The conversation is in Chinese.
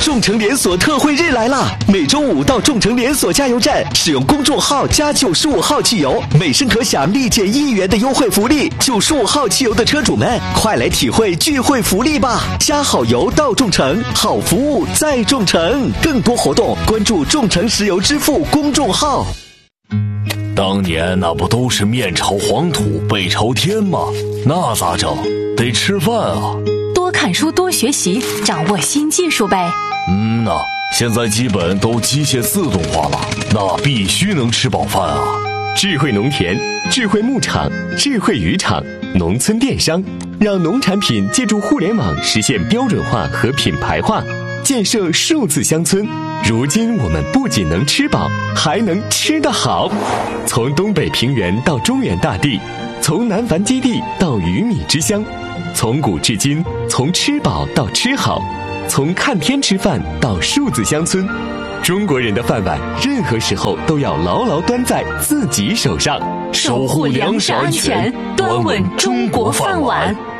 众诚连锁特惠日来啦！每周五到众诚连锁加油站，使用公众号加95号汽油，每升可享立减1元的优惠福利。95号汽油的车主们，快来体会聚会福利吧！加好油到众诚，好服务在众诚。更多活动关注众诚石油支付公众号。 当年那不都是面朝黄土背朝天吗？那咋整？得吃饭啊！ 多看书多学习，掌握新技术呗。 现在基本都机械自动化了，那必须能吃饱饭啊！ 智慧农田、智慧牧场、智慧渔场、农村电商，让农产品借助互联网实现标准化和品牌化，建设数字乡村。如今我们不仅能吃饱，还能吃得好。从东北平原到中原大地，从南繁基地到鱼米之乡，从古至今，从吃饱到吃好，从看天吃饭到数字乡村。中国人的饭碗，任何时候都要牢牢端在自己手上， 守护粮食安全，端稳中国饭碗。